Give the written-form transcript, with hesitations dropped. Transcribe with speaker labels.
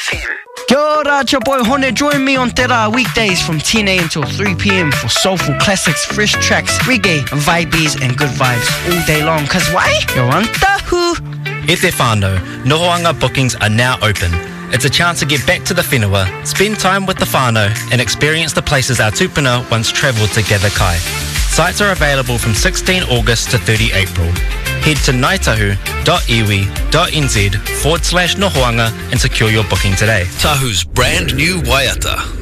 Speaker 1: FM.
Speaker 2: Kia ora, it's your boy Hone. Join me on Te Rā weekdays from 10 a.m. till 3 p.m. for soulful classics, fresh tracks, reggae, vibes and good vibes all day long. Cause why? You're on Tahu.
Speaker 3: E te whānau, Nohoanga bookings are now open. It's a chance to get back to the whenua, spend time with the whānau and experience the places our tupuna once travelled to gather kai. Sites are available from 16 August to 30 April. Head to ngaitahu.iwi.nz/Nohoanga and secure your booking today.
Speaker 4: Tahu's brand new waiata.